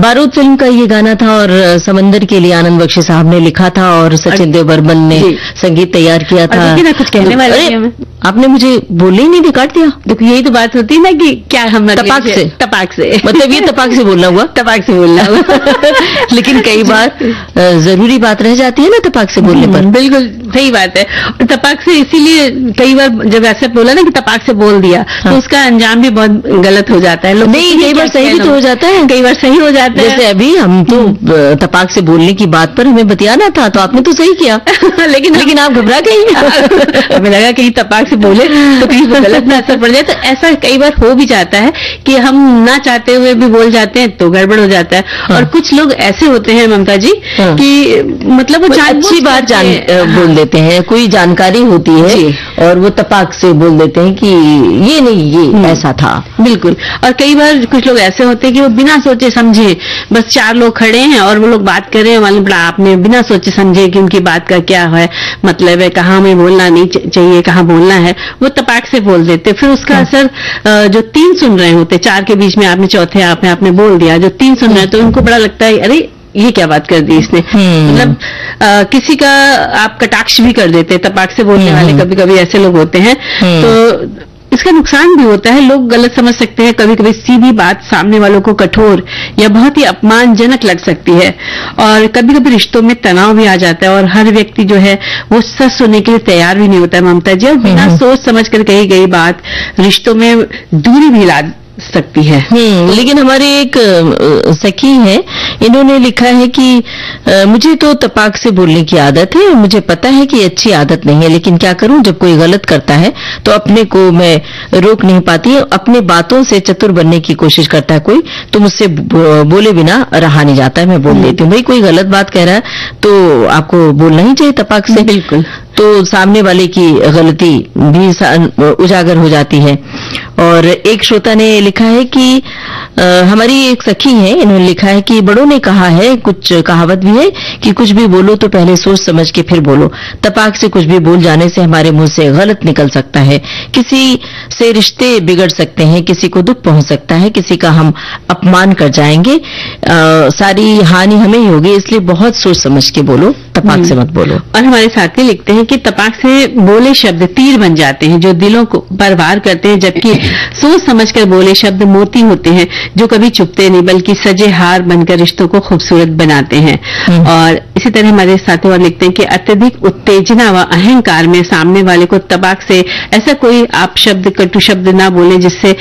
बारूद फिल्म का ये गाना था और समंदर के लिए आनंद बख्शी साहब ने लिखा था और सचिन देव बर्मन ने संगीत तैयार किया था। देखिए ना, कुछ कहने वाले नहीं हमें। आपने मुझे बोलने ही नहीं दिया, काट दिया। देखो यही तो बात होती है ना कि क्या हम तपाक से मतलब ये तपाक से बोलना हुआ, तपाक से बोलना हुआ। लेकिन कई बार जरूरी बात रह जाती है ना तपाक से बोलने पर। बिल्कुल सही बात है। और तपाक से इसीलिए कई बार जब ऐसे बोला ना कि तपाक से बोल दिया, तो उसका अंजाम भी बहुत गलत हो जाता है। नहीं, कई बार सही भी तो हो जाता है, कई बार सही हो जाता है। जैसे अभी हम तो तपाक से बोलने की बात पर हमें बतियाना था, तो आपने तो सही किया। लेकिन आप घबरा गई। हमें लगा कहीं तपाक से बोले तो कहीं गलत ना असर पड़ जाए। तो ऐसा कई बार हो भी जाता है कि हम ना चाहते हुए भी बोल जाते हैं तो गड़बड़ हो जाता है। और कुछ लोग ऐसे होते हैं ममता जी कि मतलब वो अच्छी बात बोल देते हैं, कोई जानकारी होती है और वो तपाक से बोल देते हैं कि ये नहीं, ये ऐसा था। बिल्कुल। और कई बार कुछ लोग ऐसे होते हैं कि वो बिना सोचे समझे, बस चार लोग खड़े हैं और वो लोग बात कर रहे हैं, मालूम पड़ा आपने बिना सोचे समझे कि उनकी बात का क्या है, मतलब है, कहाँ हमें बोलना नहीं चाहिए, कहाँ बोलना है, वो तपाक से बोल देते। फिर उसका असर जो तीन सुन रहे होते, चार के बीच में आपने चौथे आपने बोल दिया, जो तीन सुन रहे हैं तो उनको बड़ा लगता है अरे ये क्या बात कर दी इसने। मतलब किसी का आप कटाक्ष भी कर देते, तपाक से बोलने वाले कभी कभी ऐसे लोग होते हैं। तो इसका नुकसान भी होता है, लोग गलत समझ सकते हैं। कभी कभी सीधी बात सामने वालों को कठोर या बहुत ही अपमानजनक लग सकती है और कभी कभी रिश्तों में तनाव भी आ जाता है और हर व्यक्ति जो है वो सच सुनने के लिए तैयार भी नहीं होता है ममता जी। और बिना सोच समझ कर कही गई बात रिश्तों में दूरी भी ला सकती है। लेकिन हमारे एक सखी है, इन्होंने लिखा है कि मुझे तो तपाक से बोलने की आदत है, मुझे पता है कि अच्छी आदत नहीं है, लेकिन क्या करूं, जब कोई गलत करता है तो अपने को मैं रोक नहीं पाती। अपने बातों से चतुर बनने की कोशिश करता है कोई, तो मुझसे बोले बिना रहा नहीं जाता है, मैं बोल देती हूँ। भाई कोई गलत बात कह रहा है तो आपको बोलना ही चाहिए तपाक से। बिल्कुल। तो सामने वाले की गलती भी उजागर हो जाती है। और एक श्रोता ने लिखा है कि हमारी एक सखी है, इन्होंने लिखा है कि बड़ों ने कहा है, कुछ कहावत भी है कि कुछ भी बोलो तो पहले सोच समझ के फिर बोलो। तपाक से कुछ भी बोल जाने से हमारे मुंह से गलत निकल सकता है, किसी से रिश्ते बिगड़ सकते हैं, किसी को दुख पहुंच सकता है, किसी का हम अपमान कर जाएंगे, सारी हानि हमें ही होगी। इसलिए बहुत सोच समझ के बोलो, तपाक से मत बोलो। और हमारे साथी लिखते हैं कि तपाक से बोले शब्द तीर बन जाते हैं जो दिलों को पर वार करते हैं, जबकि सोच समझकर बोले शब्द मोती होते हैं जो कभी चुपते नहीं बल्कि सजे हार बनकर रिश्तों को खूबसूरत बनाते हैं। और इसी तरह हमारे साथी और लिखते हैं कि अत्यधिक उत्तेजना व अहंकार में सामने वाले को तपाक से ऐसा कोई आप शब्द, कटु शब्द ना बोले जिससे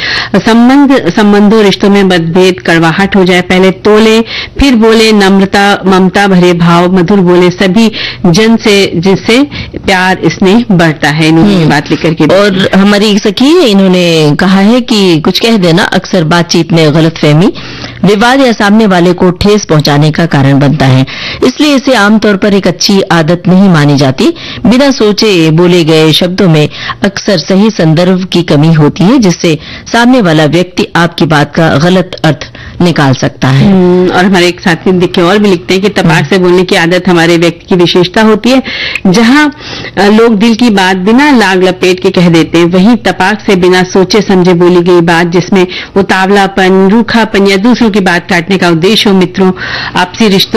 संबंधों रिश्तों में मतभेद, कड़वाहट हो जाए। पहले तोले फिर बोले, नम्रता ममता भरे भाव मधुर बोले, सभी जन से जिससे प्यार स्नेह बढ़ता है। इन्होंने बात लिखकर के। और हमारी एक सखी है, इन्होंने कहा है कि कुछ कह देना अक्सर बातचीत में गलतफहमी, विवाद या सामने वाले को ठेस पहुंचाने का कारण बनता है, इसलिए इसे आमतौर पर एक अच्छी आदत नहीं मानी जाती। बिना सोचे बोले गए शब्दों में अक्सर सही संदर्भ की कमी होती है, जिससे सामने वाला व्यक्ति आपकी बात का गलत अर्थ निकाल सकता है। और हमारे एक साथी देखिए और भी लिखते हैं कि तपाक से बोलने की आदत हमारे व्यक्ति की विशेषता होती है। जहां लोग दिल की बात बिना लाग लपेट के कह देते हैं, वहीं तपाक से बिना सोचे समझे बोली गई बात जिसमें उतावलापन, रूखापन या दूसरों की बात काटने का उद्देश्य हो, मित्रों आपसी रिश्तों